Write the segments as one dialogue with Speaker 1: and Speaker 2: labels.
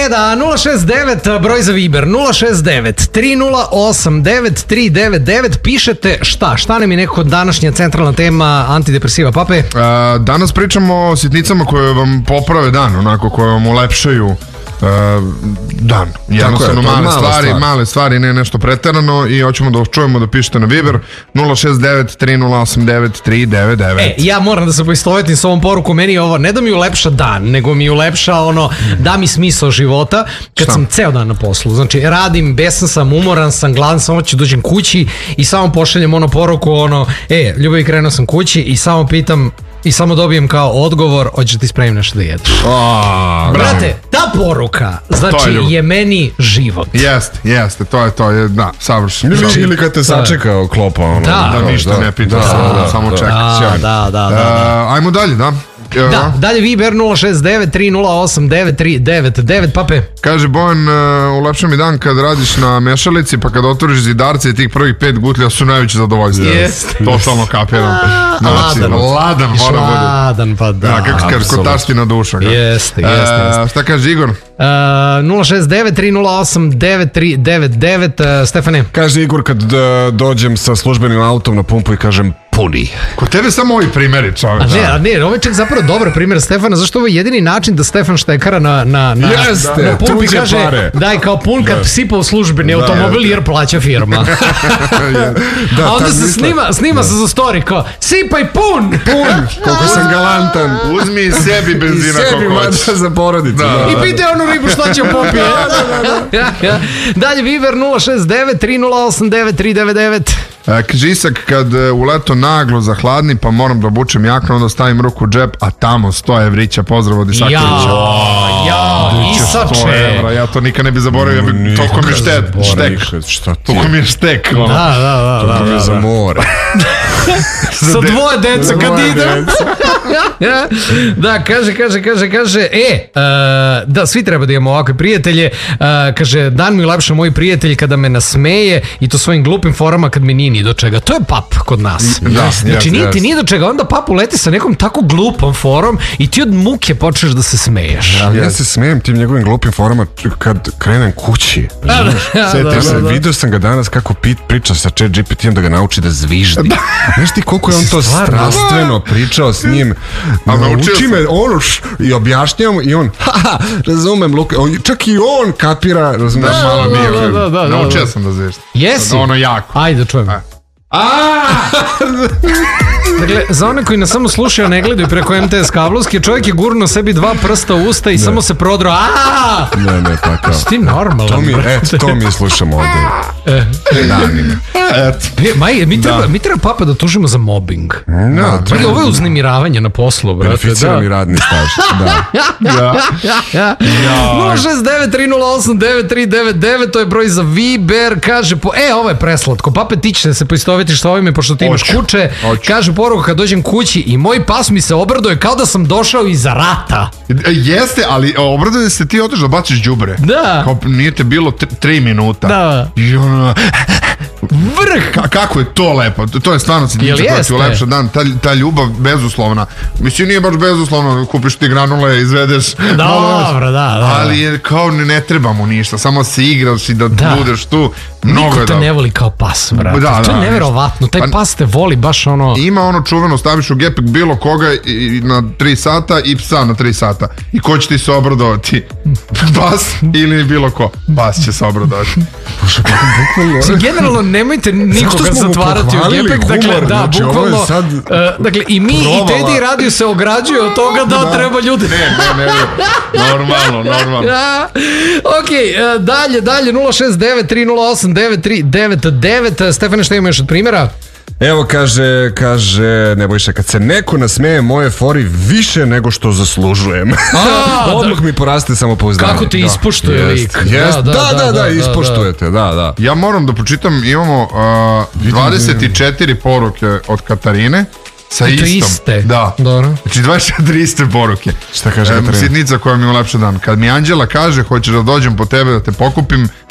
Speaker 1: Sreda, 069, broj za Viber, 069-308-9399, pišete šta nam je neko današnja centralna tema antidepresiva, Pape?
Speaker 2: Danas pričamo o sitnicama koje vam poprave dan, onako koje vam ulepšaju dan. Jednostavno male stvari, ne nešto preterano, i hoćemo da čujemo da pišete na Viber 069-308-9399.
Speaker 1: Ja moram da se poistovetim s ovom porukom, meni je ovo ne da mi ulepša dan, nego mi ulepša da mi smisao života kad sam ceo dan na poslu. Znači radim, besan sam, umoran sam, gladan sam, hoću dođem kući i samo pošaljem poruku ljubavi, krenuo sam kući i samo pitam i samo dobijem kao odgovor, hoćeš ti spremim nešto da jedeš. Brate, ta poruka znači je meni život.
Speaker 2: Jeste, to je da, savršeno.
Speaker 3: Ili kad te sačekao klopa,
Speaker 2: da ništa ne pita, samo čeka.
Speaker 1: Da.
Speaker 2: Ajmo dalje, da.
Speaker 1: Da, dalje Viber 069-308-9399, Pape.
Speaker 2: Kaže Bojan, ulepša mi dan kad radiš na mešalici, pa kad otvoriš zidarce i tih prvih 5 gutlja su najveće zadovoljstvo. Totalno kapiram.
Speaker 1: Ladan, pa da.
Speaker 2: Kako kaže, kod taština duša.
Speaker 1: Jeste.
Speaker 2: Šta kaže Igor?
Speaker 1: 069-308-9399, Stefane.
Speaker 3: Kaže Igor, kad dođem sa službenim autom na pumpu i kažem puni.
Speaker 2: Kod tebe samo ovi primjeri, čovječ.
Speaker 1: Ne, ovo je čak zapravo dobar primjer Stefana, zašto ovo je jedini način da Stefan Štekara na pumpi kaže pare. Daj kao pun kad sipa u službeni automobil jer plaća firma. A onda se snima se za story kao sipaj pun,
Speaker 3: koliko sam galantan.
Speaker 2: Uzmi sebi benzina koliko hoćeš.
Speaker 3: Za porodicu.
Speaker 1: I pite onu ribu što će popije. Dalje Viber 069-308-9399.
Speaker 2: Kaže Isak, kad u leto naglo zahladni pa moram da obučem jaknu, onda stavim ruku u džep, a tamo 100 evrića, pozdrav od Isakovića.
Speaker 1: Isače.
Speaker 2: Ja to nikad ne bi zaboravio, toliko mi je štek. Toliko mi je štek.
Speaker 3: Toliko mi je za more.
Speaker 1: Sa dvoje deca kad idem. Da, kaže, da, svi treba da imamo ovakve prijatelje. Kaže, dan mi ulepša moj prijatelj kada me nasmeje i to svojim glupim forama kad mi nije ni do čega. To je Pap kod nas. Znači nije ti ni do čega, onda Pap uleti sa nekom tako glupom forom i ti od muke počneš da se smeješ.
Speaker 3: Ja se smejem tim njegovim glupim forama kad krenem kući. Vidio sam ga danas kako priča sa ChatGPT-om da ga nauči da zviždi. Znaš ti koliko je on to strastveno pričao s njim. Nauči me i objašnjam i on razumem, čak i on kapira, razumeš.
Speaker 2: Naučio sam da zviždi.
Speaker 1: Jesi?
Speaker 2: Ono jako.
Speaker 1: Ajde, čujem. Dakle, za one koji nas samo slušaju, ne gledaju preko MTS kablovske, čovjek je gurnuo sebi 2 prsta u usta i samo se prodro.
Speaker 3: Ne, pa kao.
Speaker 1: Sti normalan.
Speaker 3: To mi slušamo ovdje. Danima.
Speaker 1: Mi treba Papa da tužimo za mobbing. Ovo je uznemiravanje na poslu, brate.
Speaker 3: Beneficirani radni staž.
Speaker 1: 069-308-9399, to je broj za Viber. Kaže, ovo je preslatko. Pape, ti će se poistovetiš sa ovime, pošto ti imaš kuće. Kaže poruka, kad dođem kući i moj pas mi se obraduje kao da sam došao iz rata.
Speaker 2: Jeste, ali obraduje se ti otiš da baciš đubre.
Speaker 1: Da.
Speaker 2: Kao nije te bilo 3 minuta.
Speaker 1: Da.
Speaker 2: I vrh! Kako je to lepo. To je stvarno sitnica koja ti ulepša dan. Ta ljubav bezuslovna. Mislim, nije baš bezuslovno. Kupiš ti granule, izvedeš.
Speaker 1: Dobro, da.
Speaker 2: Ali je kao ne treba mu ništa. Samo se igraš i da budeš tu.
Speaker 1: Niko te ne voli kao pas, brate. To je neverovatno. Taj pas te voli baš ono...
Speaker 2: Ima čuveno, staviš u gepek bilo koga na 3 sata i psa na 3 sata. I ko će ti se obradovati? Pas ili bilo ko? Pas će se obradovati.
Speaker 1: Generalno nemojte nikoga zatvarati u gepek. Dakle, da, bukvalno. Dakle, i mi i Teddy Radio se ograđuju od toga da treba ljudi...
Speaker 2: Ne. Normalno.
Speaker 1: Ok, dalje 069-308-9399. Stefane, šta ima još od primjera?
Speaker 3: Evo kaže Nebojša, kad se neko nasmeje moje fori više nego što zaslužujem. Odmah mi poraste samopouzdanje.
Speaker 1: Kako te ispoštuje lik.
Speaker 3: Da, ispoštujete, da.
Speaker 2: Ja moram da pročitam, imamo 24 poruke od Katarine. Sa istom. Da. Znači 24 iste poruke.
Speaker 3: Šta kaže Katarina?
Speaker 2: Sitnica koja mi ulepša dan. Kad mi Anđela kaže hoćeš da dođem po tebe da te pokupim,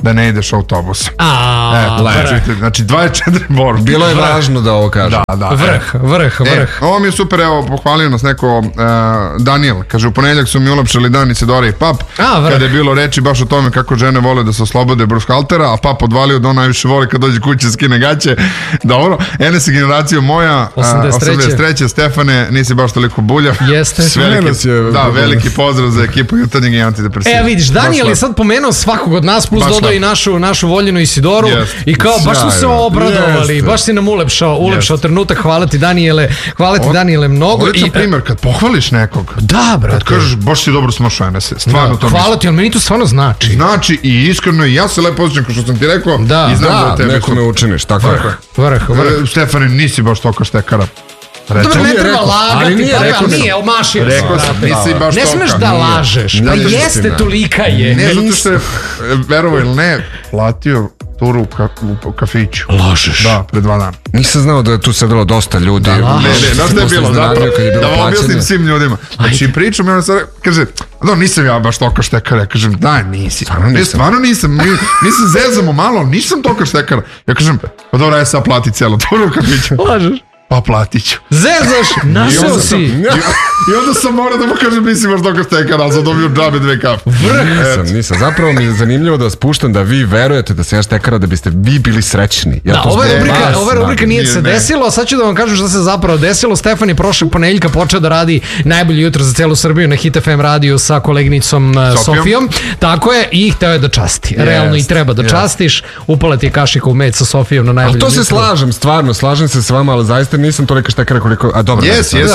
Speaker 2: da ne ideš autobusom. Znači 24 borbe.
Speaker 3: Bilo je važno da ovo kažem.
Speaker 2: Da.
Speaker 1: Vrh.
Speaker 2: Ovo mi je super, evo, pohvalio nas neko Daniel, kaže, u ponedjeljak su mi ulepšali Dan Isidora i Pap, kada je bilo reči baš o tome kako žene vole da se oslobode brušhaltera, a Pap odvalio da on najviše voli kad dođe kući skine gaće. Dobro, Enes je generacija moja, 83. Stefane, nisi baš toliko buljav.
Speaker 1: Jeste.
Speaker 2: Veliki pozdrav za ekipu jutarnjeg i antidepresiva.
Speaker 1: Vidiš, Daniel je sad pomenuo svakog od nas, plus dodao i našu voljenu Isidoru i kao baš smo se obradovali, baš si nam ulepšao trenutak. Hvala ti Daniele mnogo.
Speaker 2: Odličan primjer, kad pohvališ nekog,
Speaker 1: da, brate,
Speaker 2: kad kažeš baš si dobro smašao Enese, stvarno to
Speaker 1: hvala ti, ali meni to stvarno znači
Speaker 2: i iskreno, i ja se lepo osjećam kao što sam ti rekao i znam da tebe
Speaker 3: nekome učiniš, tako je.
Speaker 1: Vrh.
Speaker 2: Stefane, nisi baš toliko štekara.
Speaker 1: Dobro, ne treba lagati, nije, omašio se. Ne smeš da lažeš, pa jeste, tolika je.
Speaker 2: Ne, zato što je, verovo ili ne, platio turu u kafiću.
Speaker 1: Lažeš?
Speaker 2: Da, pre 2 dana.
Speaker 3: Nisam znao da je tu sedelo dosta ljudi.
Speaker 2: Znaš da je bilo, zapravo, da vam objasnim svim ljudima. Znači, pričam i on sad kaže, nisam ja baš toliko štekara. Ja kažem, daj, nisi. Stvarno nisam. Mi se zezamo malo, nisam toliko štekara. Ja kažem, pa dobro, ja sad plati cijelo turu u kafiću.
Speaker 1: Lažeš?
Speaker 2: Pa platit ću.
Speaker 1: Zezaš, našao si.
Speaker 2: I onda sam morao da mu kažem, mislim baš toliko stekara, ali sam dobio džabe 2 kafe.
Speaker 3: Nisam. Zapravo mi je zanimljivo da vas puštam da vi verujete da se ja štekara da biste vi bili srećni.
Speaker 1: Ova rubrika nije se desilo, a sad ću da vam kažem šta se zapravo desilo. Stefan je prošlog ponedjeljka počeo da radi najbolje jutro za celu Srbiju na Hit FM radiju sa koleginicom Sofijom. Tako je, i hteo je da časti. Realno i treba da častiš. Upala ti je kašika u med sa Sofijom na najbolje jutro.
Speaker 3: Ali to se slažem, stvarno, slažem se s vama, ali zaista nisam tolika štekara koliko... A dobro.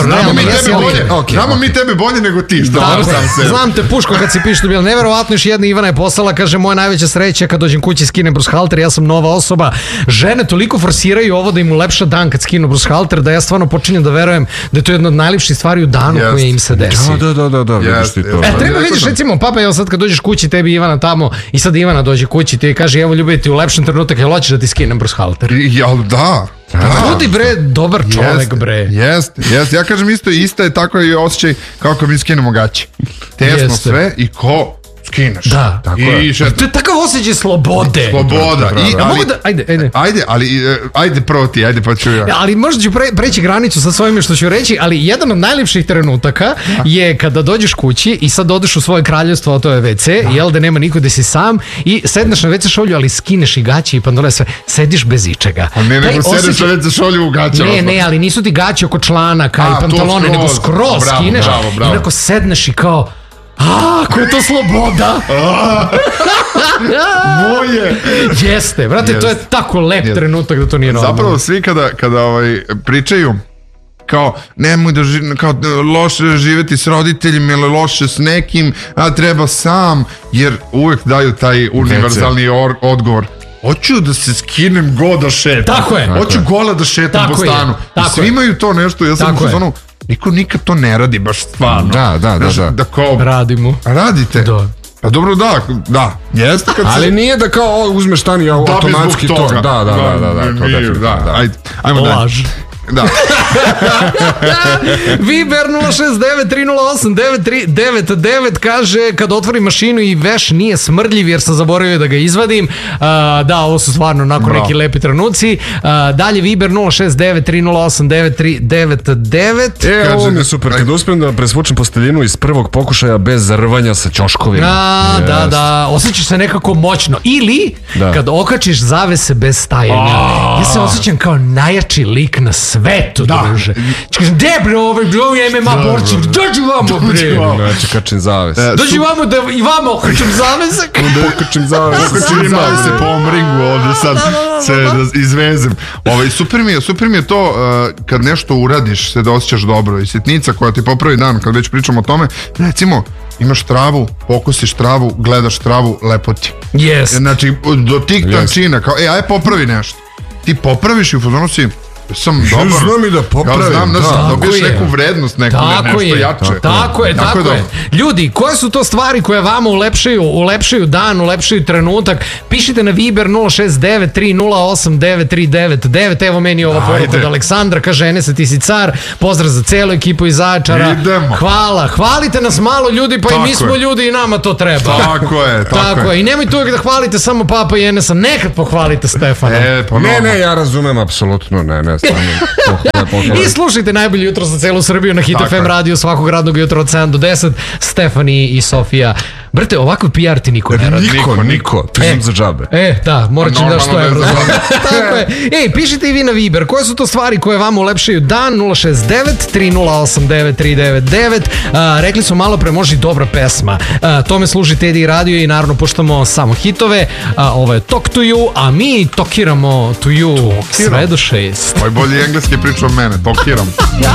Speaker 2: Znamo mi tebe bolje nego ti.
Speaker 1: Znam te, Puško, kad si piše, bilo neverovatno. Još jedna Ivana je poslala, kaže, moja najveća sreća kad dođem kući skinem brušhalter, ja sam nova osoba. Žene toliko forsiraju ovo da im ulepša dan kad skinu brušhalter, da ja stvarno počinjem da verujem da je to jedna od najljepših stvari u danu koje im se desi.
Speaker 3: Da, vidiš ti to.
Speaker 1: Treba vidiš, recimo, papa, evo sad kad dođeš kući, tebi Ivana tamo i sad Ivana dođe kući, ti kaže, evo ljubi ti u lepšem trenutak, jel hoćeš da ti skinem brušhalter?
Speaker 2: Jel da?
Speaker 1: Budi bre, dobar čovek bre.
Speaker 2: Jeste. Ja kažem isto je tako i osjećaj kako mi skinemo gaće. Tesno sve i ko skineš.
Speaker 1: Da, tako je. To je takav osjećaj slobode.
Speaker 2: Sloboda. Ajde prvo ti, ajde pa ću ja.
Speaker 1: Ali možda ću preći granicu sa svojim što ću reći, ali jedan od najljepših trenutaka je kada dođeš kući i sad odeš u svoje kraljevstvo, a to je WC, jel da nema niko da si sam i sedneš na WC šolju, ali skineš i gaće i pandole sve, sediš bez ičega.
Speaker 2: A ne, nego sedeš na WC šolju u gaće.
Speaker 1: Ne, ali nisu ti gaće oko članaka i pantalone, nego skroz skineš i onako sedneš i kao, ko je to sloboda?
Speaker 2: Moje.
Speaker 1: Jeste, brate, to je tako lep trenutak da to nije normalno.
Speaker 2: Zapravo svi kada pričaju kao nemoj da loše živeti s roditeljima ili loše s nekim, a treba sam, jer uvek daju taj univerzalni odgovor. Hoću da se skinem go da šetam.
Speaker 1: Tako je.
Speaker 2: Hoću gola da šetam po stanu. I svi imaju to nešto, ja sam u zonu, niko nikad to ne radi baš stvarno.
Speaker 3: Da.
Speaker 2: Kao,
Speaker 1: radimo.
Speaker 2: Radite?
Speaker 1: Da.
Speaker 2: Pa dobro, da. Jeste kad
Speaker 3: ali nije da kao uzmeš stani i automatski to. Da.
Speaker 2: Ajmo dalje.
Speaker 1: Laž.
Speaker 2: Da.
Speaker 1: Viber 069-308-9399 kaže, kad otvorim mašinu i veš nije smrdljiv jer sam zaboravio da ga izvadim. Da, ovo su stvarno onako neki lepi trenuci. Dalje Viber 069-308-9399.
Speaker 3: Ovo mi je super, kad uspijem da presvučem posteljinu iz prvog pokušaja bez zarvanja sa ćoškovima.
Speaker 1: Da, osjećaš se nekako moćno. Ili kad okačiš zavese bez stajanja. Ja se osjećam kao najjači lik na svetu, druže. Kažem, gde bre, ovaj MMA borci, dođi vamo bre.
Speaker 3: Znači, kačim zavese.
Speaker 1: Dođi vamo da i vamo okačim zavese.
Speaker 3: Pokačim zavese.
Speaker 2: Okačim zavese po ovom ringu ovdje sad se izvezem. Super mi je to kad nešto uradiš se da osjećaš dobro i sitnica koja ti popravi dan, kad već pričamo o tome, recimo, imaš travu, pokusiš travu, gledaš travu, lepo ti.
Speaker 1: Yes.
Speaker 2: Znači, do tih tančina, kao, aj popravi nešto. Ti popraviš i u fazonu si, sam dobar.
Speaker 3: Znam i da popravim.
Speaker 2: Znam da dobiješ neku vrednost, nešto jače.
Speaker 1: Tako je. Ljudi, koje su to stvari koje vama ulepšaju dan, ulepšaju trenutak? Pišite na Viber 069308939. Evo meni ova poruka od Aleksandra, kaže Enese ti si car, pozdrav za celu ekipu iz Zaječara. Hvala, hvalite nas malo ljudi, pa i mi smo ljudi i nama to treba.
Speaker 2: Tako je.
Speaker 1: I nemojte uvijek da hvalite samo Papa i Enesa, nekad pohvalite Stefana.
Speaker 3: Ne, ja razumem apsolutno, ne, stvarno.
Speaker 1: I slušajte najbolje jutro za celu Srbiju na Hit FM radio svakog radnog jutra od 7 do 10. Stefani i Sofija. Brate, ovakav PR ti niko ne radi.
Speaker 3: Niko, ti sam za džabe.
Speaker 1: Da, morat ću da 100 evra. Tako je. Pišite i vi na Viber, koje su to stvari koje vam ulepšaju dan? 069-3089-399. Rekli smo malo pre, može i dobra pesma. Tome služi Teddy radio i naravno puštamo samo hitove. Ovo je Talk to you, a mi tokiramo to you sve do 6.
Speaker 2: Ovo je bolji engleski priča od mene, tokiram.